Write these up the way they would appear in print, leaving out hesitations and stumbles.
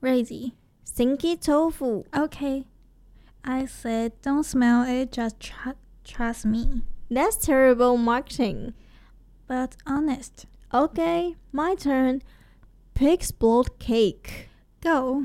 Crazy. Stinky tofu. Okay. I said don't smell it, just trust me. That's terrible marketing. But honest. Okay, my turn. Pig's blood cake. Go.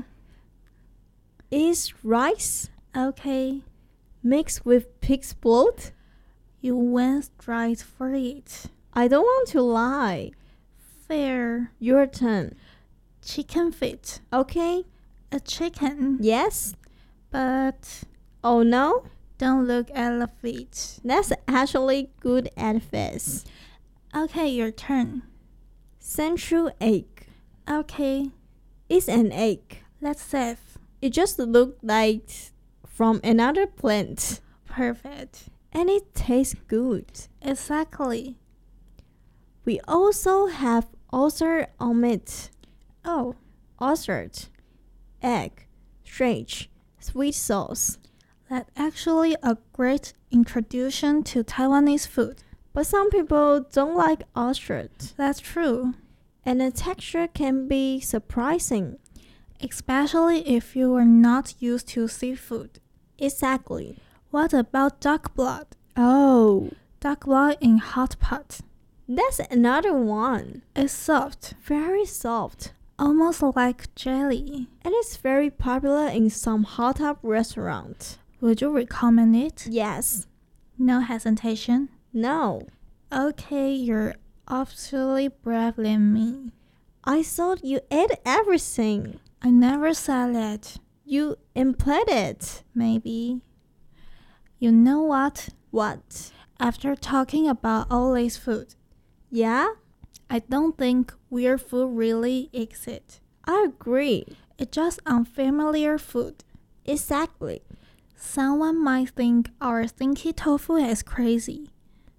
Is rice Okay. mixed with pig's blood? You went right for it. I don't want to lie. Fair. Your turn. Chicken feet. Okay, A chicken. yes. But Oh no? don't look at the feet. That's actually good advice. Okay, your turn. Central egg. Okay. It's an egg. Let's save. It just looked like from another plant. Perfect. And it tastes good. Exactly. We also have oyster omelet, Oh, oyster, egg, strange, sweet sauce. that's actually a great introduction to Taiwanese food. But some people don't like oyster, That's true. and the texture can be surprising. Especially if you are not used to seafood. Exactly. What about duck blood? Oh, Duck blood in hot pot. that's another one. It's soft, Very soft. almost like jelly. And it's very popular in some hot tub restaurants. Would you recommend it? Yes. No hesitation. No. Okay, you're absolutely brave than me. I thought you ate everything. I never said that. You implied it. Maybe. You know what? What? After talking about all this food, Yeah? I don't think weird food really exists. I agree. It's just unfamiliar food. Exactly. Someone might think our stinky tofu is crazy.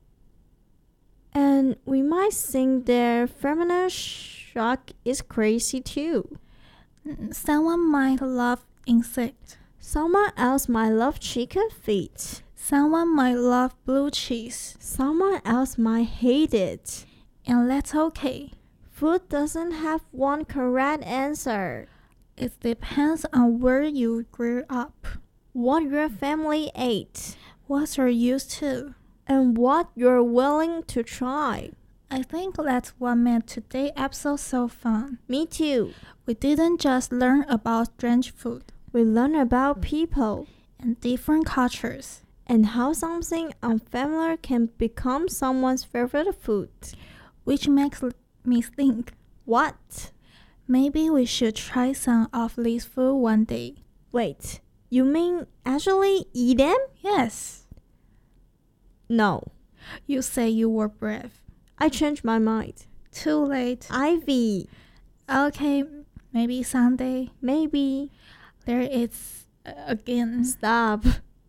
And we might think their feminine shock is crazy too. Someone might love insect. Someone else might love chicken feet. Someone might love blue cheese. Someone else might hate it. And that's okay. Food doesn't have one correct answer. It depends on where you grew up, What your family ate, what you're used to. and what you're willing to try. I think that's what made today's episode so fun. Me too. We didn't just learn about strange food We learn about people and different cultures. and how something unfamiliar can become someone's favorite food. Which makes me think What? maybe we should try some of these food one day. Wait, you mean actually eat them? Yes, No, you say you were brave. I changed my mind. Too late. Ivy, Okay, maybe someday. maybe. There is again. Stop.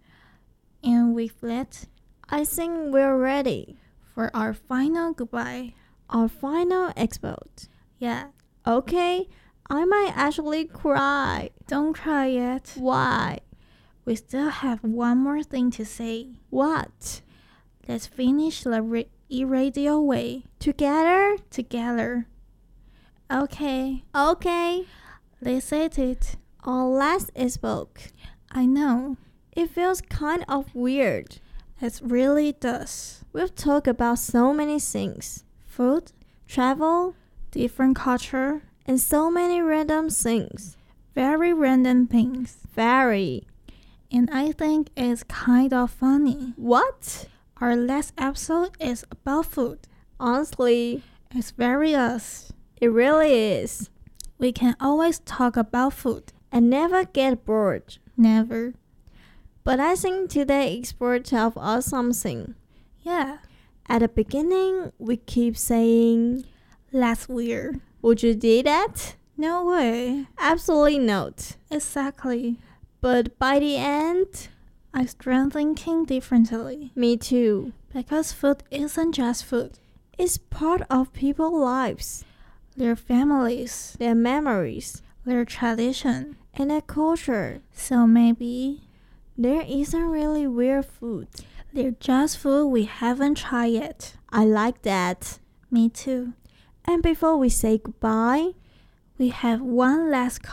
And with that, I think we're ready. for our final goodbye. Our final export. Yeah, Okay, I might actually cry. don't cry yet. Why? We still have one more thing to say. What? Let's finish the e-radio way Together? together. Okay, Okay. this is it. Our last spoke. I know, It feels kind of weird. it really does. We've talked about so many things. Food, Travel, different culture, and so many random things. very random things. Very. And I think it's kind of funny. What? Our last episode is about food. Honestly, It's very us. it really is. We can always talk about food. And never get bored. Never. But I think today's export tells us something. Yeah, At the beginning, we keep saying, that's weird. would you do that? No way. Absolutely not. Exactly. But by the end, I start thinking differently. me too. Because food isn't just food. It's part of people's lives, Their families, their memories, their tradition. and their culture. So maybe There isn't really weird food. they're just food we haven't tried yet. I like that. Me too. And before we say goodbye, We have one last